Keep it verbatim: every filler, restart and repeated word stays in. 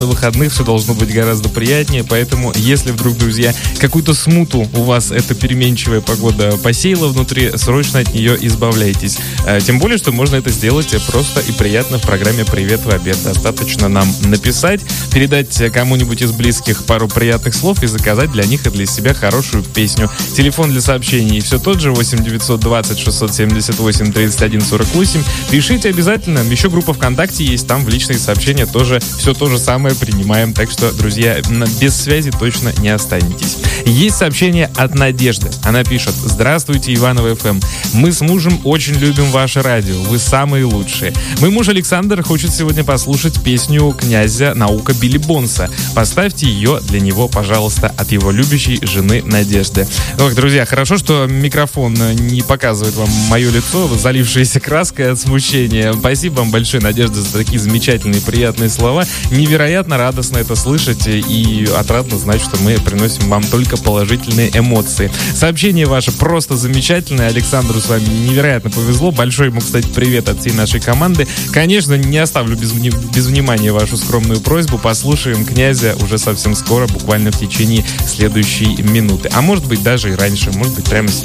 На выходных все должно быть гораздо приятнее, поэтому если вдруг, друзья, какую-то смуту у вас эта переменчивая погода посеяла внутри, срочно от нее избавляйтесь. Тем более, что можно это сделать просто и приятно в программе «Привет в обед». Достаточно нам написать, передать кому-нибудь из близких пару приятных слов и заказать для них и для себя хорошую песню. Телефон для сообщений все тот же, восемь девятьсот двадцать шестьсот семьдесят восемь тридцать один сорок восемь. Пишите обязательно. Еще группа ВКонтакте есть, там в личные сообщения тоже все то же самое принимаем, так что, друзья, без связи точно не останетесь. Есть сообщение от Надежды. Она пишет: «Здравствуйте, Иваново эф эм. Мы с мужем очень любим ваше радио. Вы самые лучшие. Мой муж Александр хочет сегодня послушать песню князя наука Билли Бонса. Поставьте ее для него, пожалуйста, от его любящей жены Надежды». Ох, друзья, хорошо, что микрофон не показывает вам мое лицо, залившееся краской от смущения. Спасибо вам большое, Надежда, за такие замечательные, приятные слова. Невероятно радостно это слышать и отрадно знать, что мы приносим вам только положительные эмоции. Сообщение ваше просто замечательное. Александру с вами невероятно повезло. Большой ему, кстати, привет от всей нашей команды. Конечно, не оставлю без, без внимания вашу скромную просьбу. Послушаем князя уже совсем скоро, буквально в течение следующей минуты. А может быть, даже и раньше. Может быть, прямо сейчас.